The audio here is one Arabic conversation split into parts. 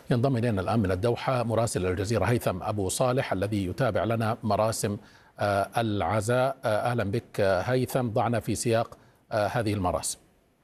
ينضم إلينا الآن من الدوحة مراسل الجزيرة هيثم أبو صالح الذي يتابع لنا مراسم العزاء. أهلا بك هيثم، ضعنا في سياق هذه المراسم.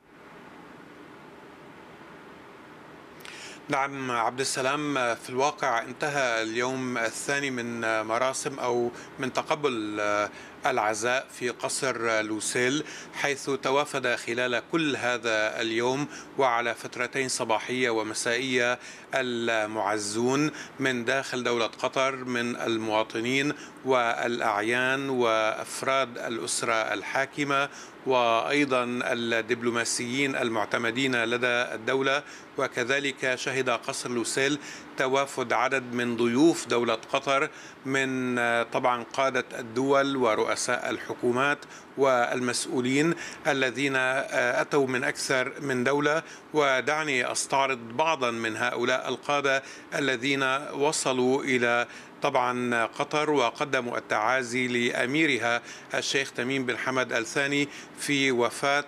نعم عبد السلام، في الواقع انتهى اليوم الثاني من مراسم أو من تقبل العزاء في قصر لوسيل، حيث توافد خلال كل هذا اليوم وعلى فترتين صباحية ومسائية المعزون من داخل دولة قطر من المواطنين والأعيان وأفراد الأسرة الحاكمة وأيضا الدبلوماسيين المعتمدين لدى الدولة. وكذلك شهد قصر لوسيل توافد عدد من ضيوف دولة قطر من طبعا قادة الدول ورؤساء الحكومات والمسؤولين الذين أتوا من أكثر من دولة. ودعني أستعرض بعضا من هؤلاء القادة الذين وصلوا إلى طبعا قطر وقدموا التعازي لأميرها الشيخ تميم بن حمد الثاني في وفاة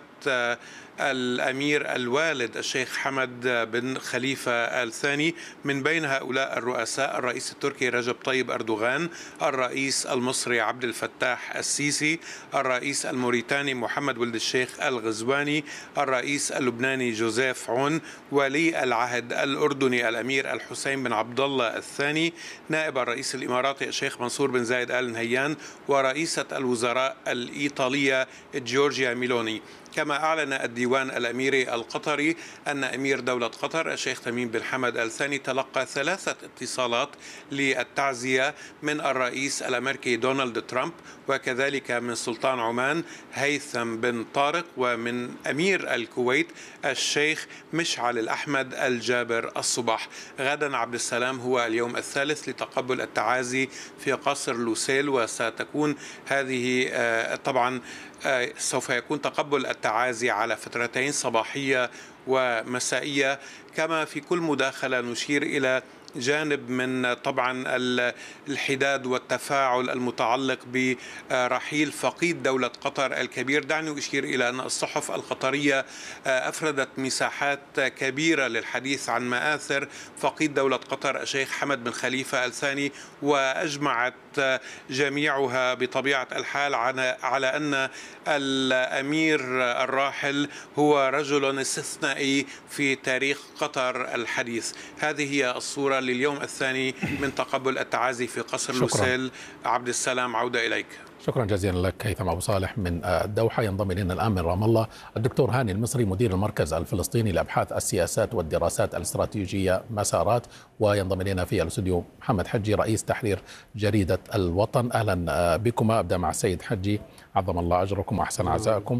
الأمير الوالد الشيخ حمد بن خليفة الثاني. من بين هؤلاء الرؤساء الرئيس التركي رجب طيب أردوغان، الرئيس المصري عبد الفتاح السيسي، الرئيس الموريتاني محمد ولد الشيخ الغزواني، الرئيس اللبناني جوزيف عون، ولي العهد الأردني الأمير الحسين بن عبد الله الثاني، نائب الرئيس الإماراتي الشيخ منصور بن زايد آل نهيان، ورئيسة الوزراء الإيطالية جورجيا ميلوني. كما أعلن الديوان الأميري القطري أن أمير دولة قطر الشيخ تميم بن حمد الثاني تلقى 3 اتصالات للتعزية من الرئيس الأمريكي دونالد ترامب، وكذلك من سلطان عمان هيثم بن طارق، ومن أمير الكويت الشيخ مشعل الأحمد الجابر الصباح. غدا عبد السلام هو اليوم الثالث لتقبل التعازي في قصر لوسيل، وستكون هذه طبعا سوف يكون تقبل التعازي على فترتين صباحية ومسائية. كما في كل مداخلة نشير إلى جانب من طبعا الحداد والتفاعل المتعلق برحيل فقيد دولة قطر الكبير. دعني أشير إلى أن الصحف القطرية أفردت مساحات كبيرة للحديث عن مآثر فقيد دولة قطر الشيخ حمد بن خليفة الثاني، وأجمعت جميعها بطبيعة الحال على أن الأمير الراحل هو رجل استثنائي في تاريخ قطر الحديث. هذه هي الصورة لليوم الثاني من تقبل التعازي في قصر لوسيل. عبد السلام، عودة إليك. شكرا جزيلا لك هيثم أبو صالح من الدوحة. ينضم إلينا الآن من رام الله الدكتور هاني المصري مدير المركز الفلسطيني لأبحاث السياسات والدراسات الاستراتيجية مسارات، وينضم إلينا في الاستوديو محمد حجي رئيس تحرير جريدة الوطن. أهلا بكما. أبدأ مع السيد حجي، عظم الله أجركم وأحسن عزاءكم.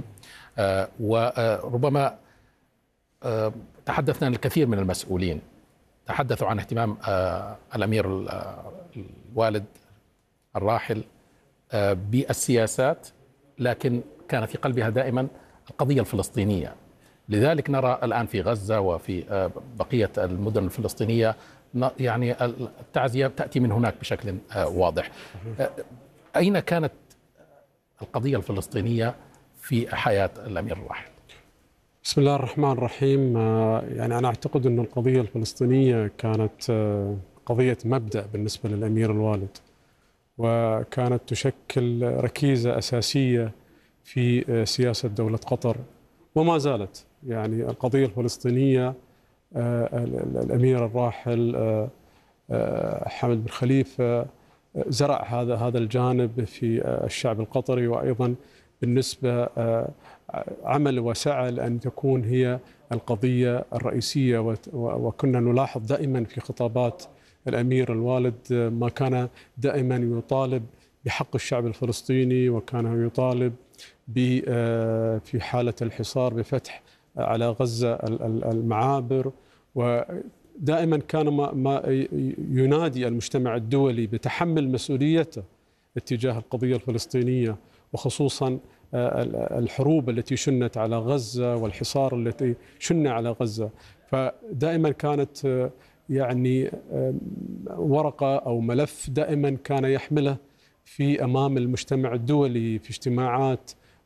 وربما تحدثنا الكثير من المسؤولين تحدثوا عن اهتمام الأمير الوالد الراحل بالسياسات، لكن كان في قلبها دائما القضية الفلسطينية. لذلك نرى الآن في غزة وفي بقية المدن الفلسطينية يعني التعزية تأتي من هناك بشكل واضح. أين كانت القضية الفلسطينية في حياة الأمير الراحل؟ بسم الله الرحمن الرحيم. يعني أنا أعتقد أن القضية الفلسطينية كانت قضية مبدأ بالنسبة للأمير الوالد، وكانت تشكل ركيزة أساسية في سياسة دولة قطر وما زالت. يعني القضية الفلسطينية الأمير الراحل حمد بن خليفة زرع هذا الجانب في الشعب القطري، وأيضا بالنسبة عمل وسعى لأن تكون هي القضية الرئيسية. وكنا نلاحظ دائما في خطابات الأمير الوالد ما كان دائما يطالب بحق الشعب الفلسطيني، وكان يطالب في حالة الحصار بفتح على غزة المعابر، ودائما كان ما ينادي المجتمع الدولي بتحمل مسؤوليته اتجاه القضية الفلسطينية، وخصوصا الحروب التي شنت على غزة والحصار التي شن على غزة. فدائما كانت يعني ورقة أو ملف دائما كان يحمله في أمام المجتمع الدولي في اجتماعات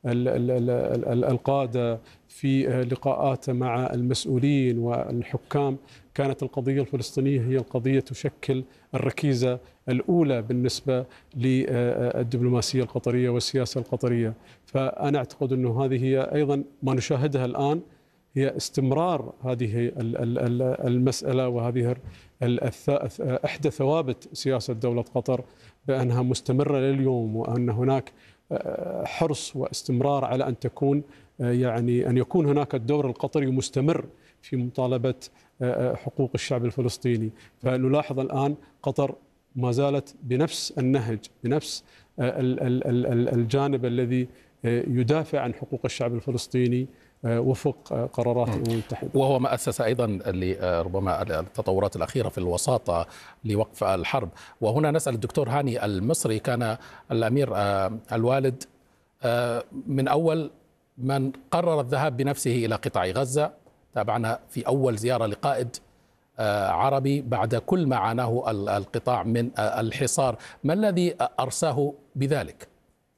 القادة في لقاءاته مع المسؤولين والحكام، كانت القضية الفلسطينية هي القضية تشكل الركيزة الأولى بالنسبة للدبلوماسية القطرية والسياسة القطرية. فأنا أعتقد أنه هذه هي أيضا ما نشاهدها الآن، هي استمرار هذه المسألة، وهذه إحدى ثوابت سياسة دولة قطر بأنها مستمرة لليوم، وأن هناك حرص واستمرار على أن تكون أن يكون هناك الدور القطري مستمر في مطالبة حقوق الشعب الفلسطيني. فنلاحظ الآن قطر ما زالت بنفس النهج، بنفس الجانب الذي يدافع عن حقوق الشعب الفلسطيني وفق قرارات الأمم المتحدة، وهو ما أسس أيضا ربما التطورات الأخيرة في الوساطة لوقف الحرب. وهنا نسأل الدكتور هاني المصري، كان الأمير الوالد من أول من قرر الذهاب بنفسه إلى قطاع غزة. تابعنا في أول زيارة لقائد عربي بعد كل ما عاناه القطاع من الحصار. ما الذي أرساه بذلك؟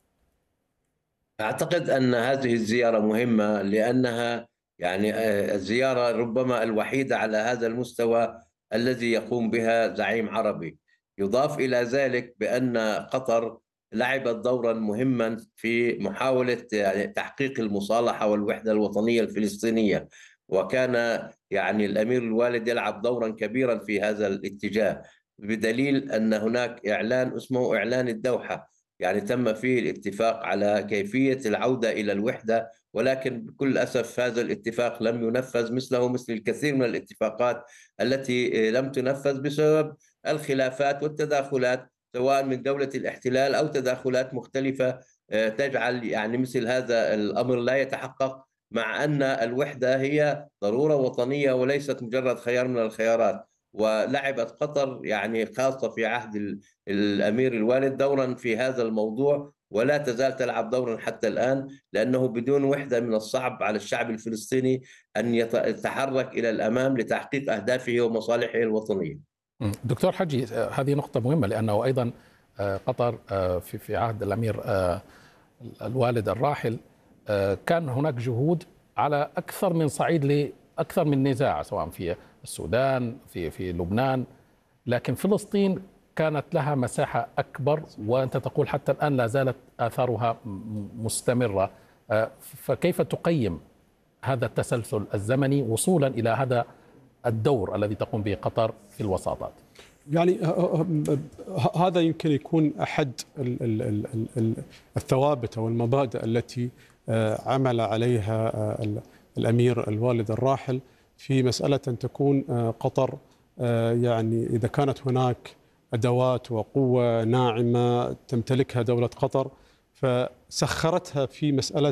أعتقد أن هذه الزيارة مهمة، لأنها الزيارة ربما الوحيدة على هذا المستوى الذي يقوم بها زعيم عربي. يضاف إلى ذلك بأن قطر لعبت دورا مهما في محاولة تحقيق المصالحة والوحدة الوطنية الفلسطينية، وكان الأمير الوالد يلعب دورا كبيرا في هذا الاتجاه، بدليل أن هناك إعلان اسمه إعلان الدوحة، تم فيه الاتفاق على كيفية العودة إلى الوحدة، ولكن بكل أسف هذا الاتفاق لم ينفذ، مثل الكثير من الاتفاقات التي لم تنفذ بسبب الخلافات والتداخلات، سواء من دولة الاحتلال أو تداخلات مختلفة تجعل مثل هذا الأمر لا يتحقق، مع أن الوحدة هي ضرورة وطنية وليست مجرد خيار من الخيارات. ولعبت قطر خاصة في عهد الأمير الوالد دورا في هذا الموضوع، ولا تزال تلعب دورا حتى الآن، لأنه بدون وحدة من الصعب على الشعب الفلسطيني أن يتحرك إلى الأمام لتحقيق أهدافه ومصالحه الوطنية. دكتور حجي، هذه نقطة مهمة، لأنه أيضا قطر في عهد الأمير الوالد الراحل كان هناك جهود على أكثر من صعيد لأكثر من نزاع، سواء في السودان، في لبنان، لكن فلسطين كانت لها مساحة أكبر، وأنت تقول حتى الآن لا زالت آثارها مستمرة. فكيف تقيم هذا التسلسل الزمني وصولا إلى هذا الدور الذي تقوم به قطر في الوساطات؟ هذا يمكن يكون أحد الثوابت أو المبادئ التي عمل عليها الأمير الوالد الراحل في مسألة أن تكون قطر إذا كانت هناك أدوات وقوة ناعمة تمتلكها دولة قطر، فسخرتها في مسألة